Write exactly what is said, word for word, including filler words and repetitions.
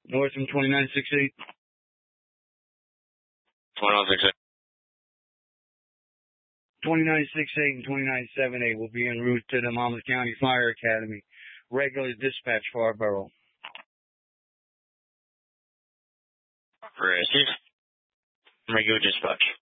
Northam twenty-nine sixty-eight. twenty-nine sixty-eight. twenty-nine sixty-eight and twenty-nine seventy-eight will be en route to the Monmouth County Fire Academy. Regular dispatch for our borough. Receive. Regular dispatch.